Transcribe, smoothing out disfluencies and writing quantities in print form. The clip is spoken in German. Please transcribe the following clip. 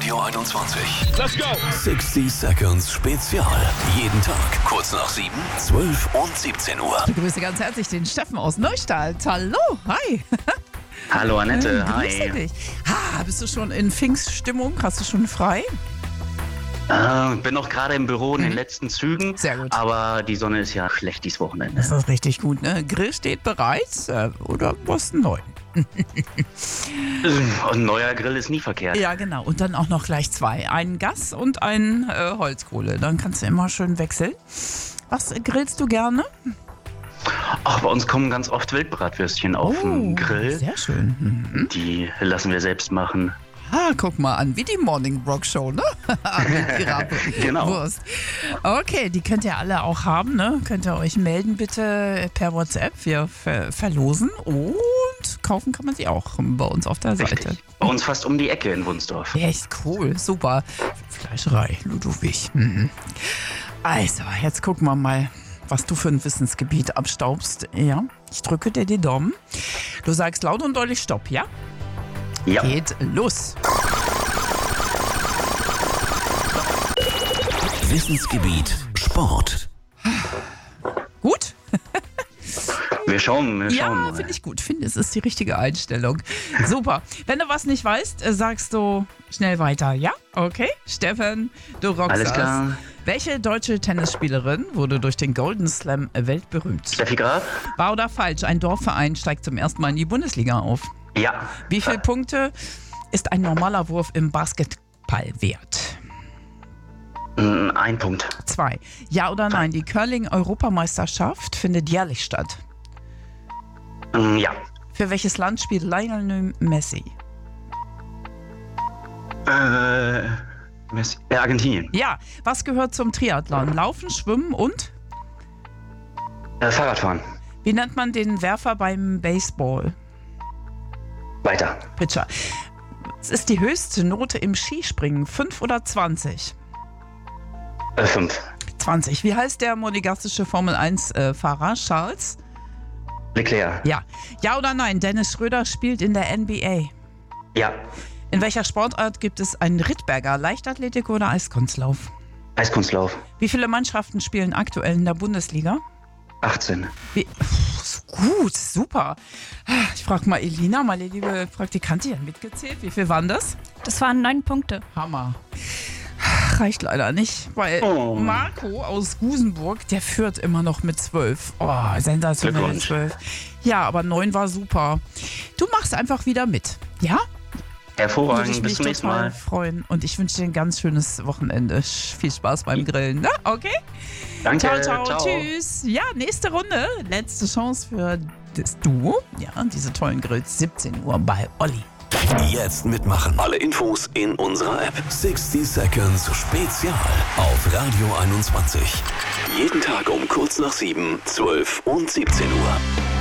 Radio 21. Let's go! 60 Seconds Spezial. Jeden Tag kurz nach 7, 12 und 17 Uhr. Ich begrüße ganz herzlich den Steffen aus Neustadt. Hallo, hi. Hallo Annette, Grüße hi. dich. Bist du schon in Pfingststimmung? Hast du schon frei? Bin noch gerade im Büro in den letzten Zügen, Sehr gut. aber die Sonne ist ja schlecht dieses Wochenende. Das ist richtig gut, ne? Grill steht bereit oder was neu? Ein neuer Grill ist nie verkehrt. Ja, genau. Und dann auch noch gleich 2. Einen Gas und einen Holzkohle. Dann kannst du immer schön wechseln. Was grillst du gerne? Ach, bei uns kommen ganz oft Wildbratwürstchen auf den Grill. Sehr schön. Mhm. Die lassen wir selbst machen. Guck mal an, wie die Morning Rock Show, ne? Mit Genau. Wurst. Okay, die könnt ihr alle auch haben, ne? Könnt ihr euch melden bitte per WhatsApp. Wir verlosen und kaufen kann man sie auch bei uns auf der Seite. Richtig. Bei uns fast um die Ecke in Wunsdorf. Echt cool, super. Fleischerei, Ludwig. Mhm. Also, jetzt gucken wir mal, was du für ein Wissensgebiet abstaubst. Ja, ich drücke dir die Daumen. Du sagst laut und deutlich Stopp, ja? Ja. Geht los. Wissensgebiet Sport. Gut? Wir schauen Ja, mal. finde ich gut. Finde, es ist die richtige Einstellung. Super. Wenn du was nicht weißt, sagst du schnell weiter. Ja? Okay. Steffen, du rockst Alles das. klar. Welche deutsche Tennisspielerin wurde durch den Golden Slam weltberühmt? Steffi Graf? Wahr oder falsch? Ein Dorfverein steigt zum ersten Mal in die Bundesliga auf. Ja. Wie viele Punkte ist ein normaler Wurf im Basketball wert? 1 Punkt. 2. Ja oder nein? Die Curling-Europameisterschaft findet jährlich statt. Ja. Für welches Land spielt Lionel Messi? Argentinien. Ja. Was gehört zum Triathlon? Laufen, Schwimmen und? Fahrradfahren. Wie nennt man den Werfer beim Baseball? Weiter. Pitcher. Was ist die höchste Note im Skispringen? 5 oder 20? 5. 20. Wie heißt der monegastische Formel-1-Fahrer? Charles? Leclerc. Ja. Ja oder nein? Dennis Schröder spielt in der NBA. Ja. In welcher Sportart gibt es einen Rittberger? Leichtathletik oder Eiskunstlauf? Eiskunstlauf. Wie viele Mannschaften spielen aktuell in der Bundesliga? 18. So gut, super. Ich frage mal Elina, meine liebe Praktikantin, hat mitgezählt. Wie viel waren das? Das waren 9 Punkte. Hammer. Reicht leider nicht, weil Marco aus Gusenburg, der führt immer noch mit 12. Oh, sensationell Glückwunsch. 12. Ja, aber 9 war super. Du machst einfach wieder mit, ja? Würde Hervorragend. ich Bis mich zum nächsten total Mal. freuen. Und ich wünsche dir ein ganz schönes Wochenende. Viel Spaß beim Grillen, ne? Okay? Danke. Ciao, ciao, tschüss. Ja, nächste Runde. Letzte Chance für das Duo. Ja, diese tollen Grills. 17 Uhr bei Olli. Jetzt mitmachen. Alle Infos in unserer App. 60 Seconds Spezial auf Radio 21. Jeden Tag um kurz nach 7, 12 und 17 Uhr.